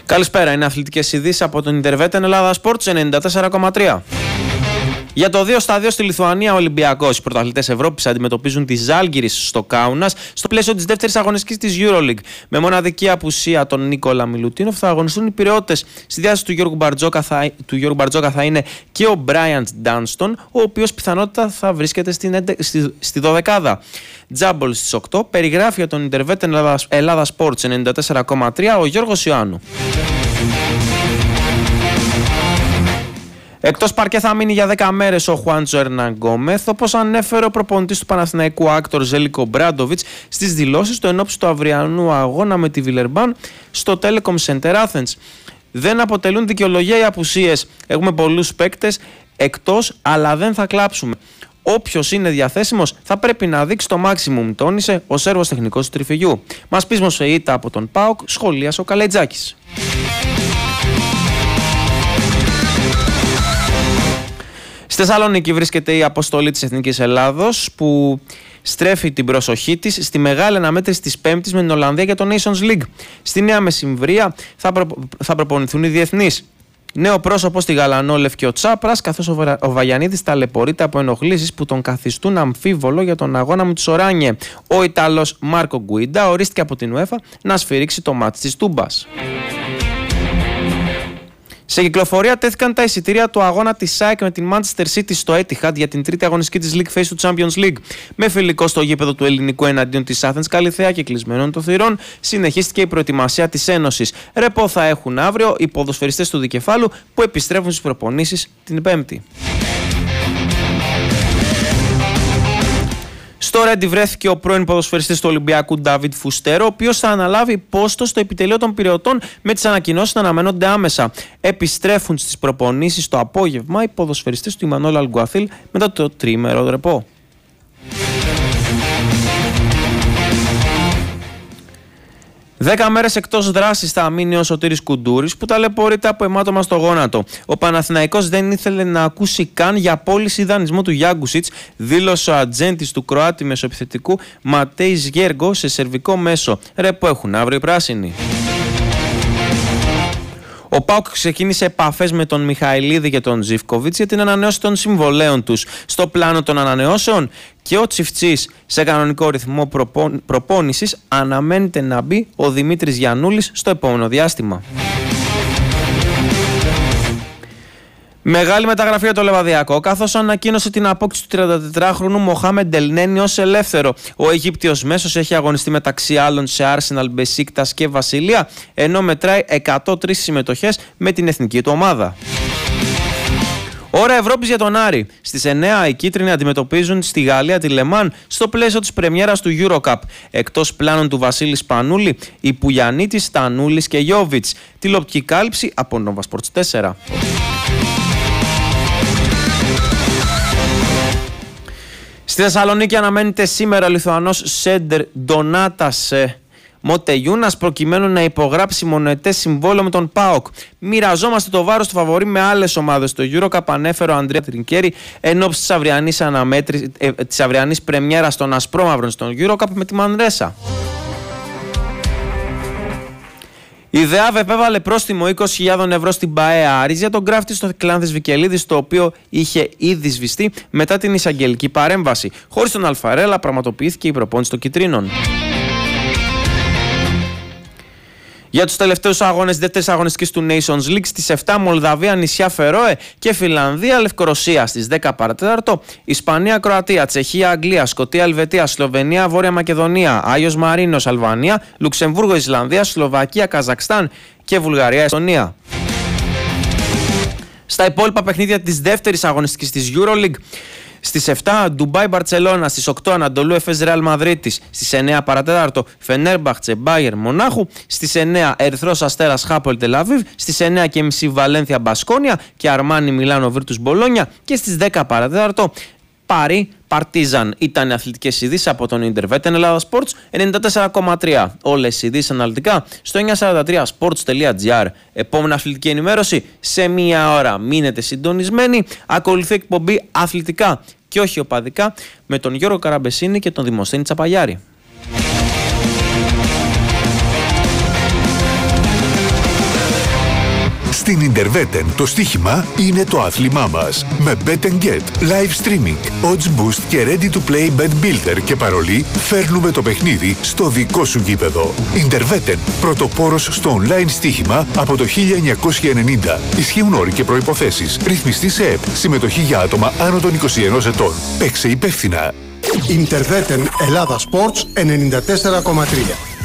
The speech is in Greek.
Καλησπέρα, είναι αθλητικές ειδήσεις από τον Ιντερβέτεν Ελλάδα Sports 94,3. Για το 2-2 στη Λιθουανία, ο Ολυμπιακός. Οι πρωταθλητές Ευρώπης αντιμετωπίζουν τη Ζάλγκιρις στο Κάουνας στο πλαίσιο της δεύτερης αγωνιστικής της EuroLeague. Με μοναδική απουσία τον Νίκολα Μιλουτίνοφ θα αγωνιστούν οι Πειραιώτες. Στη διάθεση του Γιώργου Μπαρτζόκα θα είναι και ο Μπράιαντ Ντάνστον, ο οποίος πιθανότητα θα βρίσκεται στη 12η. Τζάμπολ στις 8 περιγράφει για τον Ιντερβέτεν Ελλάδα Sports 94,3 ο Γιώργος Ιωάννου. Εκτός παρκέ θα μείνει για 10 μέρες ο Χουάντσο Ερνάν Γκόμεθ, όπως ανέφερε ο προπονητής του Παναθηναϊκού Άκτορ Ζέλικο Μπράντοβιτς στις δηλώσεις του ενόψει του αυριανού αγώνα με τη Βιλερμπάν στο Telecom Center Athens. Δεν αποτελούν δικαιολογία οι απουσίες. Έχουμε πολλούς παίκτες εκτός, αλλά δεν θα κλάψουμε. Όποιος είναι διαθέσιμος θα πρέπει να δείξει το maximum, τόνισε ο Σέρβος τεχνικός του Τριφυγιού. Μας πείσμωσε η ήττα από τον ΠΑΟΚ, σχολίασε ο Καλετζάκης. Στη Θεσσαλονίκη βρίσκεται η αποστολή της Εθνικής Ελλάδος που στρέφει την προσοχή της στη μεγάλη αναμέτρηση της Πέμπτης με την Ολλανδία για το Nations League. Στη Νέα Μεσημβρία θα προπονηθούν οι διεθνείς. Νέο πρόσωπο στη Γαλανόλευκη ο Τσάπρας, καθώς ο Βαγιανίδης ταλαιπωρείται από ενοχλήσεις που τον καθιστούν αμφίβολο για τον αγώνα με τους Οράνιε. Ο Ιταλός Μάρκο Γκουίντα ορίστηκε από την UEFA να σφυρίξει το μάτς της Τούμπας. Σε κυκλοφορία τέθηκαν τα εισιτήρια του αγώνα της ΑΕΚ με την Manchester City στο Etihad για την τρίτη αγωνιστική της League Phase του Champions League. Με φιλικό στο γήπεδο του Ελληνικού εναντίον της Athens Καλιθέα και κλεισμένων των θυρών, συνεχίστηκε η προετοιμασία της Ένωσης. Ρεπό θα έχουν αύριο οι ποδοσφαιριστές του Δικεφάλου που επιστρέφουν στις προπονήσεις την Πέμπτη. Στο Ρέντι βρέθηκε ο πρώην ποδοσφαιριστής του Ολυμπιακού Ντάβιντ Φουστέρο, ο οποίος θα αναλάβει πόστο στο επιτελείο των Πειραιωτών με τις ανακοινώσεις να αναμένονται άμεσα. Επιστρέφουν στις προπονήσεις το απόγευμα οι ποδοσφαιριστές του Ιμανόλ Αλγκουαθίλ μετά το τριήμερο ρεπό. 10 μέρες εκτός δράσης θα μείνει ο Σωτήρης Κουντούρης που ταλαιπωρείται από αιμάτωμα στο γόνατο. Ο Παναθηναϊκός δεν ήθελε να ακούσει καν για πώληση δανεισμού του Γιάγκουσιτς, δήλωσε ο ατζέντης του Κροάτη μεσοεπιθετικού Ματέις Γέργο σε σερβικό μέσο. Ρεπό έχουν αύριο οι πράσινοι. Ο ΠΑΟΚ ξεκίνησε επαφές με τον Μιχαηλίδη και τον Ζιβκοβίτς για την ανανέωση των συμβολέων τους. Στο πλάνο των ανανεώσεων και ο Τσιφτσής σε κανονικό ρυθμό προπόνησης αναμένεται να μπει ο Δημήτρης Γιαννούλης στο επόμενο διάστημα. Μεγάλη μεταγραφή για το Λεβαδιακό, καθώς ανακοίνωσε την απόκτηση του 34χρονου Μοχάμεντ Ελνένι ως ελεύθερο. Ο Αιγύπτιος μέσος έχει αγωνιστεί μεταξύ άλλων σε Arsenal, Μπεσίκτας και Βασιλεία, ενώ μετράει 103 συμμετοχές με την εθνική του ομάδα. Ώρα Ευρώπης για τον Άρη. Στις 9 οι κίτρινοι αντιμετωπίζουν στη Γαλλία τη Λεμάν στο πλαίσιο της πρεμιέρας του EuroCup. Εκτός πλάνων του Βασίλη Σπανούλη, η Πουγιαννίτης, Στανούλης και Γιόβιτς. Τηλεοπτική κάλυψη από Nova Sports 4. Στη Θεσσαλονίκη αναμένεται σήμερα ο Λιθουανός Σέντερ Ντονάτας Μοτεγιούνας προκειμένου να υπογράψει μονοετές συμβόλαιο με τον ΠΑΟΚ. Μοιραζόμαστε το βάρος του φαβορί με άλλες ομάδες στο EuroCup, ανέφερε ο Αντρέα Τρινκέρι ενόψει της αυριανής πρεμιέρας των Ασπρόμαυρων στον EuroCup με τη Μανρέσα. Η ΔΕΑΒ επέβαλε πρόστιμο 20.000 ευρώ στην ΠΑΕ Άρης για τον γκράφτη στο Κλάνθης Βικελίδης, το οποίο είχε ήδη σβηστεί μετά την εισαγγελική παρέμβαση. Χωρίς τον Αλφαρέλα πραγματοποιήθηκε η προπόνηση των Κιτρίνων. Για τους τελευταίους αγώνες δεύτερης αγωνιστικής του Nations League στις 7 Μολδαβία, νησιά Φερόε και Φιλανδία, Λευκορωσία. Στις 10 παρατέταρτο Ισπανία, Κροατία, Τσεχία, Αγγλία, Σκωτία, Ελβετία, Σλοβενία, Βόρεια Μακεδονία, Άγιος Μαρίνος, Αλβανία, Λουξεμβούργο, Ισλανδία, Σλοβακία, Καζακστάν και Βουλγαρία, Εστονία. Στα υπόλοιπα παιχνίδια της δεύτερης αγωνιστικής της EuroLeague, στις 7 Ντουμπάι Μπαρτσελώνα, στις 8 Ανατολού Εφές Ρεάλ Μαδρίτης, στις 9 παρατέταρτο Φενέρμπαχτσε Μπάιερ Μονάχου, στις 9 Ερυθρός Αστέρας Χάπολ Τελαβίβ, στις 9:30 Βαλένθια Μπασκόνια και Αρμάνι Μιλάνο Βίρτους Μπολόνια και στις 10 παρατέταρτο Πάρι Παρτίζαν. Ήταν οι αθλητικές ειδήσεις από τον Ιντερβέτεν Ελλάδα Sports 94,3. Όλες οι ειδήσεις αναλυτικά στο 943sports.gr. Επόμενη αθλητική ενημέρωση σε μία ώρα. Μείνετε συντονισμένοι. Ακολουθεί εκπομπή αθλητικά και όχι οπαδικά με τον Γιώργο Καραμπεσίνη και τον Δημοσθένη Τσαπαγιάρη. Στην Interveten το στοίχημα είναι το άθλημά μας. Με Bet & Get, live streaming, odds boost και ready to play bet builder και παρολί, φέρνουμε το παιχνίδι στο δικό σου γήπεδο. Interveten, πρωτοπόρος στο online στοίχημα από το 1990. Ισχύουν όροι και προϋποθέσεις. Ρυθμιστή σε ΕΠ. Συμμετοχή για άτομα άνω των 21 ετών. Παίξε υπεύθυνα. Interveten Ελλάδα Sports 94,3.